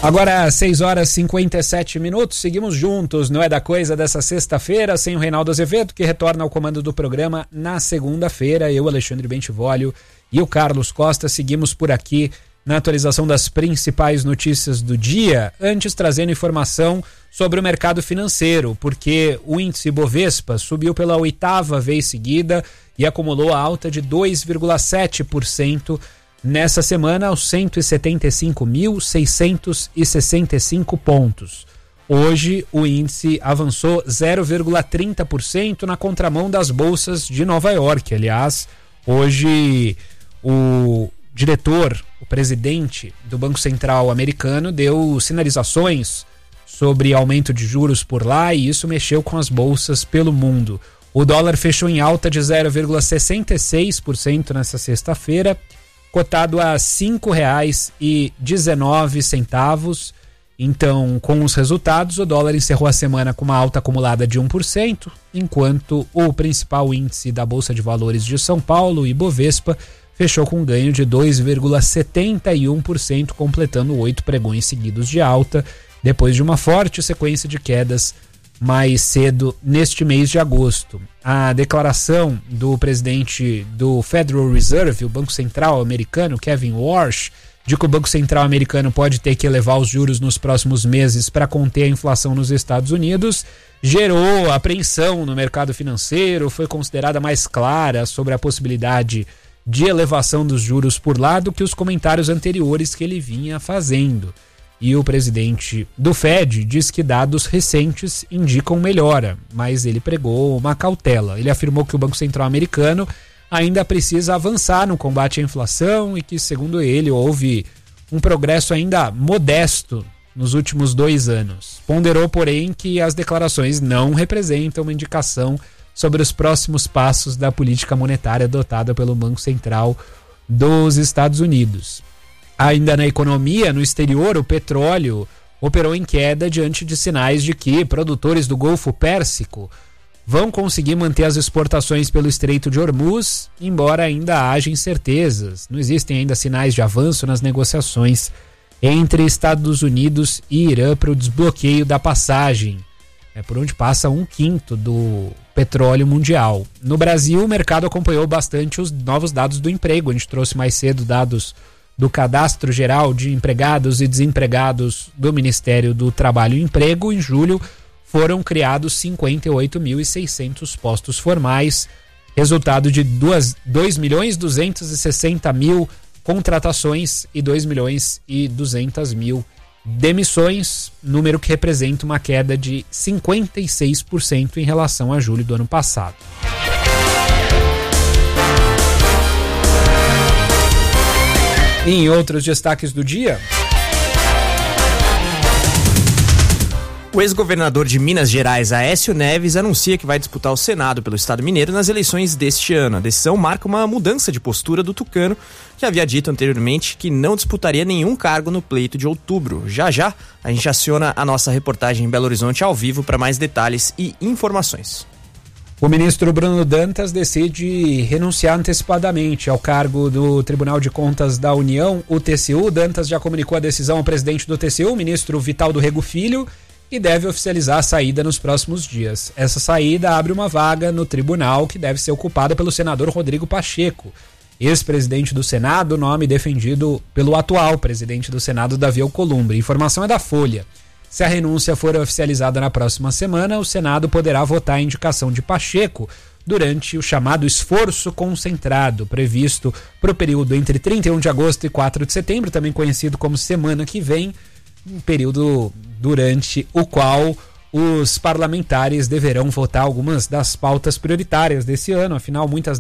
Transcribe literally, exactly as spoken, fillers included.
Agora, seis horas e cinquenta e sete minutos, seguimos juntos, não é da coisa dessa sexta-feira, sem o Reinaldo Azevedo, que retorna ao comando do programa na segunda-feira. Eu, Alexandre Bentivolio e o Carlos Costa seguimos por aqui na atualização das principais notícias do dia, antes trazendo informação sobre o mercado financeiro, porque o índice Bovespa subiu pela oitava vez seguida e acumulou a alta de dois vírgula sete por cento nessa semana aos cento e setenta e cinco mil, seiscentos e sessenta e cinco pontos. Hoje o índice avançou zero vírgula trinta por cento na contramão das bolsas de Nova York. Aliás, hoje o diretor, o presidente do Banco Central americano deu sinalizações sobre aumento de juros por lá e isso mexeu com as bolsas pelo mundo. O dólar fechou em alta de zero vírgula sessenta e seis por cento nessa sexta-feira, cotado a cinco reais e dezenove centavos. Então, com os resultados, o dólar encerrou a semana com uma alta acumulada de um por cento, enquanto o principal índice da Bolsa de Valores de São Paulo, Ibovespa, fechou com um ganho de dois vírgula setenta e um por cento, completando oito pregões seguidos de alta, depois de uma forte sequência de quedas mais cedo neste mês de agosto. A declaração do presidente do Federal Reserve, o Banco Central americano, Kevin Warsh, de que o Banco Central americano pode ter que elevar os juros nos próximos meses para conter a inflação nos Estados Unidos, gerou apreensão no mercado financeiro, foi considerada mais clara sobre a possibilidade de elevação dos juros por lá do que os comentários anteriores que ele vinha fazendo. E o presidente do Fed diz que dados recentes indicam melhora, mas ele pregou uma cautela. Ele afirmou que o Banco Central americano ainda precisa avançar no combate à inflação e que, segundo ele, houve um progresso ainda modesto nos últimos dois anos. Ponderou, porém, que as declarações não representam uma indicação sobre os próximos passos da política monetária adotada pelo Banco Central dos Estados Unidos. Ainda na economia, no exterior, o petróleo operou em queda diante de sinais de que produtores do Golfo Pérsico vão conseguir manter as exportações pelo Estreito de Hormuz, embora ainda haja incertezas. Não existem ainda sinais de avanço nas negociações entre Estados Unidos e Irã para o desbloqueio da passagem, é por onde passa um quinto do petróleo mundial. No Brasil, o mercado acompanhou bastante os novos dados do emprego. A gente trouxe mais cedo dados do Cadastro Geral de Empregados e Desempregados do Ministério do Trabalho e Emprego. Em julho foram criados cinquenta e oito mil e seiscentos postos formais, resultado de dois milhões duzentos e sessenta mil contratações e dois milhões e duzentos mil demissões, número que representa uma queda de cinquenta e seis por cento em relação a julho do ano passado. Em outros destaques do dia, o ex-governador de Minas Gerais, Aécio Neves, anuncia que vai disputar o Senado pelo Estado Mineiro nas eleições deste ano. A decisão marca uma mudança de postura do tucano, que havia dito anteriormente que não disputaria nenhum cargo no pleito de outubro. Já já, a gente aciona a nossa reportagem em Belo Horizonte ao vivo para mais detalhes e informações. O ministro Bruno Dantas decide renunciar antecipadamente ao cargo do Tribunal de Contas da União, o T C U. Dantas já comunicou a decisão ao presidente do T C U, o ministro Vital do Rego Filho, e deve oficializar a saída nos próximos dias. Essa saída abre uma vaga no tribunal que deve ser ocupada pelo senador Rodrigo Pacheco, ex-presidente do Senado, nome defendido pelo atual presidente do Senado, Davi Alcolumbre. Informação é da Folha. Se a renúncia for oficializada na próxima semana, o Senado poderá votar a indicação de Pacheco durante o chamado esforço concentrado, previsto para o período entre trinta e um de agosto e quatro de setembro, também conhecido como semana que vem, um período durante o qual os parlamentares deverão votar algumas das pautas prioritárias desse ano. Afinal, muitas